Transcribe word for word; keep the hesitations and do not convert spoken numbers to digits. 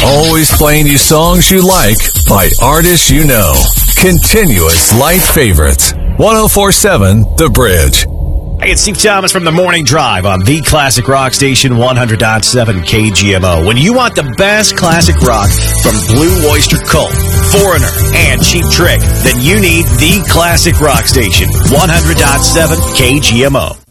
Always playing you songs you like by artists you know. Continuous light favorites. one oh four point seven The Bridge. Hey, it's Steve Thomas from The Morning Drive on the Classic Rock Station one hundred point seven K G M O. When you want the best classic rock from Blue Oyster Cult, Foreigner, and Cheap Trick, then you need the Classic Rock Station one hundred point seven K G M O.